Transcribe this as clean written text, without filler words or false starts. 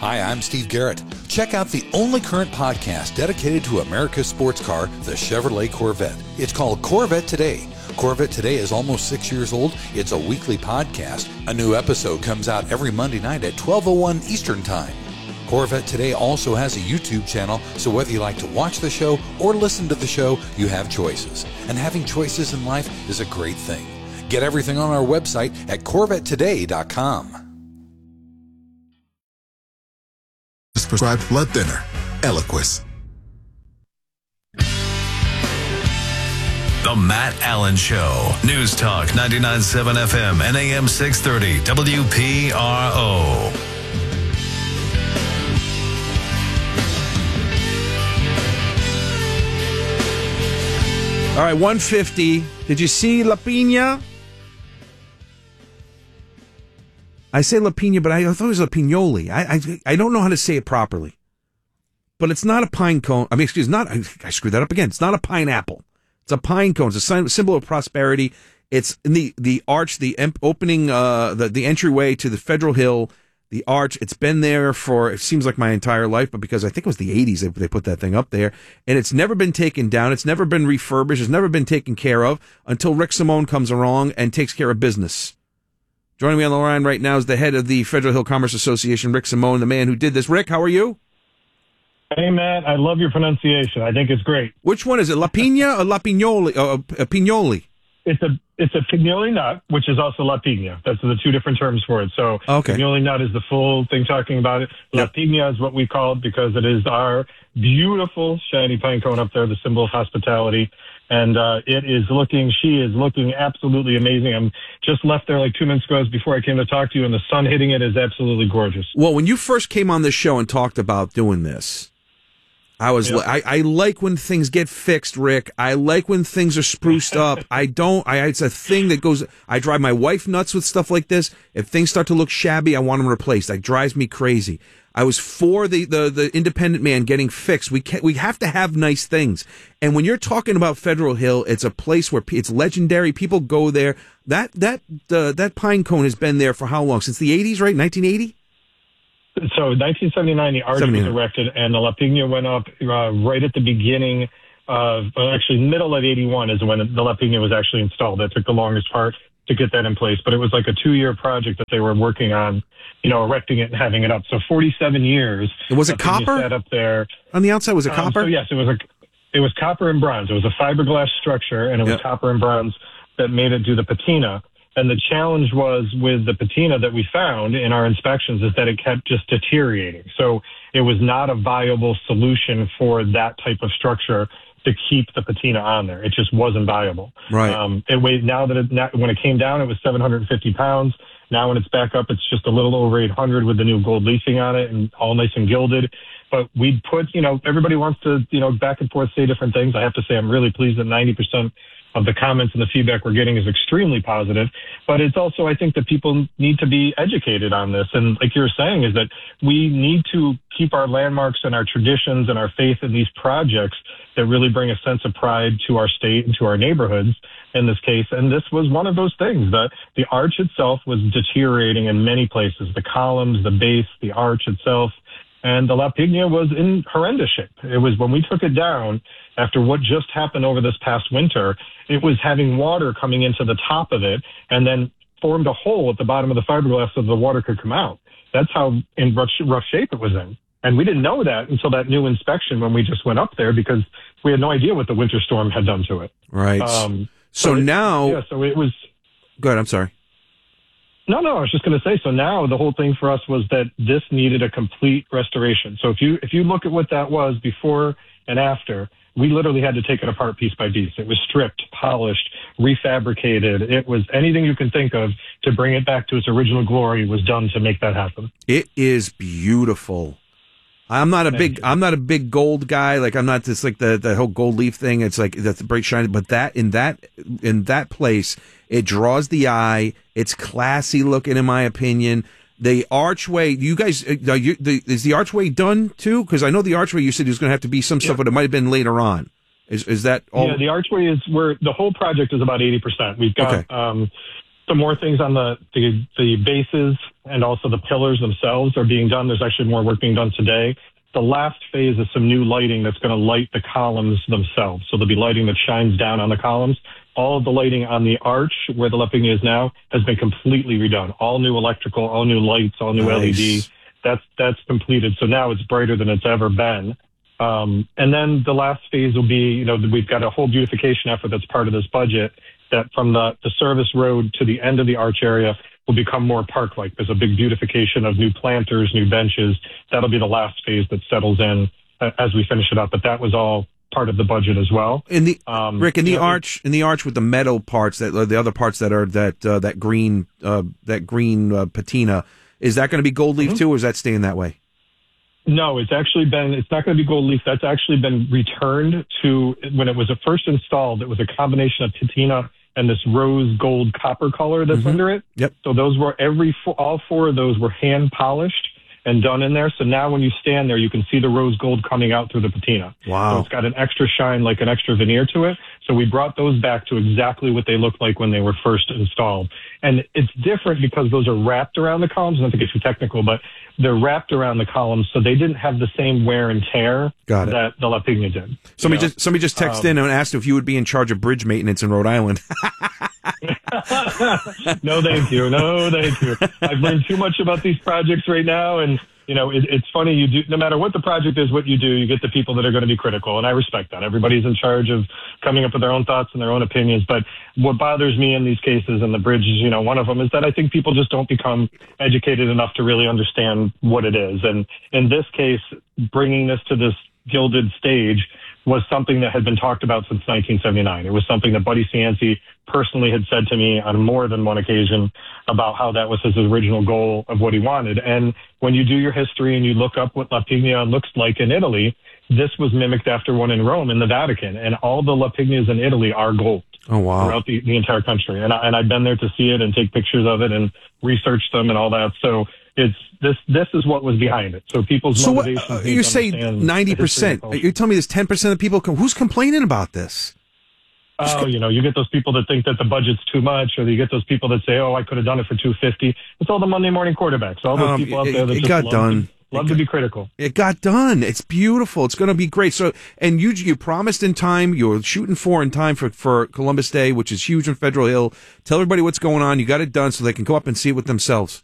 Hi, I'm Steve Garrett. Check out the only current podcast dedicated to America's sports car, the Chevrolet Corvette. It's called Corvette Today. Corvette Today is almost 6 years old. It's a weekly podcast. A new episode comes out every Monday night at 12:01 Eastern Time. Corvette Today also has a YouTube channel, so whether you like to watch the show or listen to the show, you have choices. And having choices in life is a great thing. Get everything on our website at CorvetteToday.com. Prescribed blood thinner, Eliquis. The Matt Allen Show. News Talk 99.7 FM and AM 630 WPRO. All right, 150. Did you see La Pina? I say La Pina, but I thought it was La Pignoli. I don't know how to say it properly. But it's not a pine cone. I screwed that up again. It's not a pineapple. It's a pine cone. It's a symbol of prosperity. It's in the arch, the opening, the entryway to the Federal Hill, the arch. It's been there for, it seems like my entire life, but because I think it was the 80s they put that thing up there. And it's never been taken down. It's never been refurbished. It's never been taken care of until Rick Simone comes along and takes care of business. Joining me on the line right now is the head of the Federal Hill Commerce Association, Rick Simone, the man who did this. Rick, how are you? Hey, Matt, I love your pronunciation. I think it's great. Which one is it, La Pina or La Pignoli? Pignoli? It's a pignoli nut, which is also La Pina. That's the two different terms for it. So okay. Pignoli nut is the full thing talking about it. La Pina is what we call it because it is our beautiful shiny pine cone up there, the symbol of hospitality. And she is looking absolutely amazing. I'm just left there like 2 minutes ago before I came to talk to you, and the sun hitting it is absolutely gorgeous. Well, when you first came on this show and talked about doing this, I like when things get fixed, Rick. I like when things are spruced up. It's a thing that goes, I drive my wife nuts with stuff like this. If things start to look shabby, I want them replaced. That drives me crazy. I was for the independent man getting fixed. We have to have nice things. And when you're talking about Federal Hill, it's a place where it's legendary. People go there. That pine cone has been there for how long? Since the 80s, right? 1980? So 1979, the arch was erected, and the La Pina went up right at the beginning of, middle of 81 is when the La Pina was actually installed. That took the longest part to get that in place, but it was like a 2-year project that they were working on, erecting it and having it up. So 47 years. Was it copper? Sat up there. On the outside, was it copper? So yes, it was copper and bronze. It was a fiberglass structure, and it was copper and bronze that made it do the patina. And the challenge was with the patina that we found in our inspections is that it kept just deteriorating. So it was not a viable solution for that type of structure to keep the patina on there. It just wasn't viable. Right. It weighed, when it came down, it was 750 pounds. Now when it's back up, it's just a little over 800 with the new gold leafing on it and all nice and gilded. But we'd put, everybody wants to, back and forth say different things. I have to say I'm really pleased that 90% of the comments and the feedback we're getting is extremely positive. But it's also, I think that people need to be educated on this. And like you're saying, is that we need to keep our landmarks and our traditions and our faith in these projects that really bring a sense of pride to our state and to our neighborhoods in this case. And this was one of those things. The arch itself was deteriorating in many places. The columns, the base, the arch itself. And the La Pina was in horrendous shape. It was when we took it down after what just happened over this past winter, it was having water coming into the top of it and then formed a hole at the bottom of the fiberglass so the water could come out. That's how in rough shape it was in. And we didn't know that until that new inspection when we just went up there because we had no idea what the winter storm had done to it. Right. So it was. Go ahead. I'm sorry. No, I was just going to say, so now the whole thing for us was that this needed a complete restoration. So if you look at what that was before and after, we literally had to take it apart piece by piece. It was stripped, polished, refabricated. It was anything you can think of to bring it back to its original glory was done to make that happen. It is beautiful. I'm not a big gold guy. Like I'm not just like the whole gold leaf thing. It's like that's bright shiny, but that in that place, it draws the eye. It's classy looking, in my opinion. The archway, you guys, is the archway done too? Because I know the archway you said was going to have to be some stuff, but it might have been later on. Is that all? Yeah, the archway the whole project is about 80%. We've got some more things on the bases and also the pillars themselves are being done. There's actually more work being done today. The last phase is some new lighting that's going to light the columns themselves. So there'll be lighting that shines down on the columns. All of the lighting on the arch where the Lapignia is now has been completely redone. All new electrical, all new lights, all new LED. That's completed. So now it's brighter than it's ever been. And then the last phase will be, we've got a whole beautification effort that's part of this budget that from the service road to the end of the arch area will become more park-like. There's a big beautification of new planters, new benches. That'll be the last phase that settles in as we finish it up. But that was all part of the budget as well. In the Rick, in the arch with the metal parts, the other parts that are that green patina, is that going to be gold leaf too, or is that staying that way? No, it's not going to be gold leaf. That's actually been returned to when it was first installed. It was a combination of patina and this rose gold copper color that's under it. Yep. So those were all four of those were hand polished and done in there. So now when you stand there, you can see the rose gold coming out through the patina. Wow. So it's got an extra shine, like an extra veneer to it. So we brought those back to exactly what they looked like when they were first installed. And it's different because those are wrapped around the columns, not to get too technical, but they're wrapped around the columns, so they didn't have the same wear and tear that the Lapignia did. Somebody just texted in and asked if you would be in charge of bridge maintenance in Rhode Island. No, thank you. I've learned too much about these projects right now, and it's funny. No matter what the project is, what you do, you get the people that are going to be critical, and I respect that. Everybody's in charge of coming up with their own thoughts and their own opinions. But what bothers me in these cases, and the bridge is, one of them, is that I think people just don't become educated enough to really understand what it is. And in this case, bringing this to this gilded stage was something that had been talked about since 1979. It was something that Buddy Cianci personally had said to me on more than one occasion about how that was his original goal of what he wanted. And when you do your history and you look up what Lapignia looks like in Italy, this was mimicked after one in Rome in the Vatican. And all the Lapignias in Italy are gold. Oh, wow. Throughout the entire country. And I've been there to see it and take pictures of it and research them and all that. So this is what was behind it. So people's motivation. You say 90%. You're telling me there's 10% of people who's complaining about this? Oh, you get those people that think that the budget's too much, or you get those people that say, "Oh, I could have done it for $250." It's all the Monday morning quarterbacks. All those people out there that just love to be critical. It got done. It's beautiful. It's going to be great. So, and you promised in time. You're shooting in time for Columbus Day, which is huge on Federal Hill. Tell everybody what's going on. You got it done so they can go up and see it with themselves.